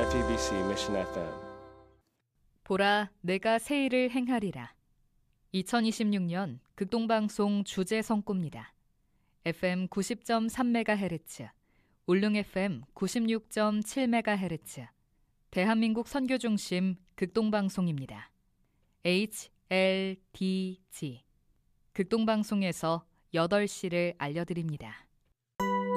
FEBC Mission FM. 보라, 내가 새 일을 행하리라. 2026년 극동방송 주제 선고입니다. FM 90.3MHz, 울릉 FM 96.7MHz, 대한민국 선교중심 극동방송입니다. HLDG, 극동방송에서 8시를 알려드립니다.